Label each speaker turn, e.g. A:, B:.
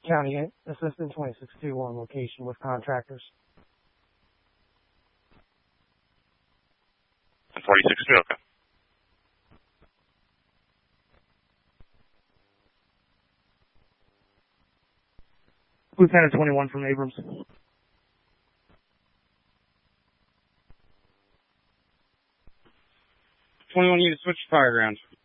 A: County Assistant 2621 location with contractors.
B: 46-2, okay.
A: Lieutenant 21 from Abrams.
C: 21 units, switch to fire ground.